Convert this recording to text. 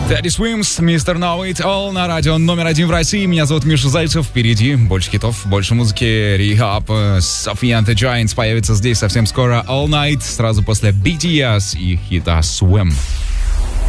Teddy Swims, Mr. Know It All на радио номер 1 в России. Меня зовут Миша Зайцев. Впереди больше хитов, больше музыки. Rehab, Sophie and the Giants появится здесь совсем скоро. All Night, сразу после BTS и хита Swim.